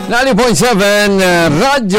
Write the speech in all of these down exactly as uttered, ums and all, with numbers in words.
ninety point seven Radyo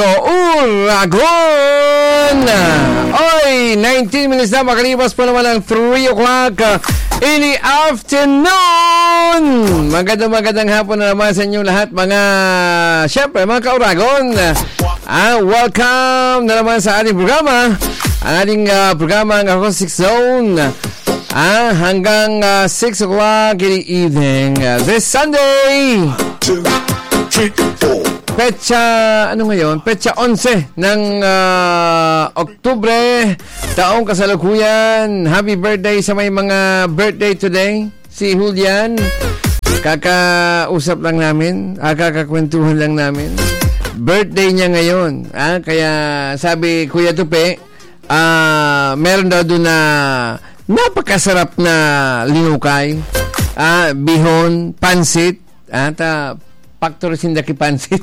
Uragon. Oy, nineteen minutes na makalipas pa naman ang three o'clock in the afternoon. Magandang magandang hapon na naman sa inyo lahat mga, syempre mga ka-Uragon. Ah, welcome na naman sa ating programa. Ang ating uh, programa ng Acoustic Zone. Ah, hanggang uh, six o'clock in the evening uh, this Sunday. two, three, four. Petsa, ano ngayon? Petsa eleven ng uh, Oktubre, taong kasalukuyan. Happy birthday sa may mga birthday today. Si Julian, kakausap lang namin, ah, kakakwentuhan lang namin. Birthday niya ngayon. Ah, kaya sabi Kuya Tupe, ah, meron daw doon na napakasarap na linukay, ah, bihon, pansit, at uh, factory sindaki pansit.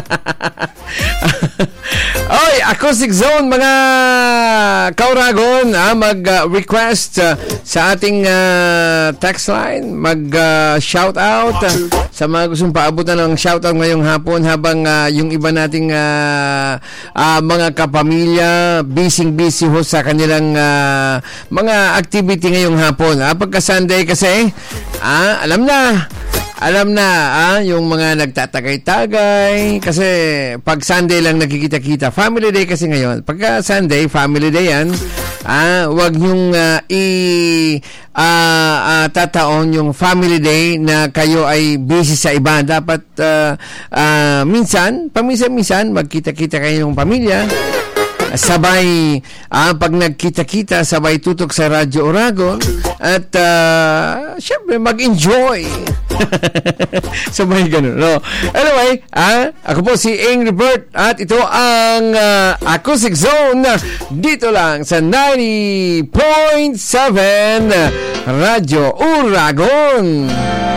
Oy, Acoustic Zone mga ka-Uragon, ah, mag-request uh, uh, sa ating uh, text line, mag-shout uh, out uh, sa mga gustong paabutan ng shout out ngayong hapon habang uh, yung iba nating uh, uh, mga kapamilya busy-busy ho sa kanilang uh, mga activity ngayong hapon. Ah, pagka Sunday kasi, ah, alam na Alam na, ah, yung mga nagtatagay-tagay. Kasi pag Sunday lang nakikita-kita. Family day kasi ngayon. Pagka Sunday, family day yan. Ah, wag yung uh, i uh, uh, tataon yung family day na kayo ay busy sa iba. Dapat uh, uh, minsan, paminsan-minsan, magkita-kita kayo ng pamilya. Sabay, ah, pag nagkita-kita, sabay tutok sa Radyo Uragon. At, uh, syempre, mag-enjoy. Sabay ganun, no? Anyway, ah, ako po si Angry Bird at ito ang uh, Acoustic Zone dito lang sa ninety point seven Radyo Uragon.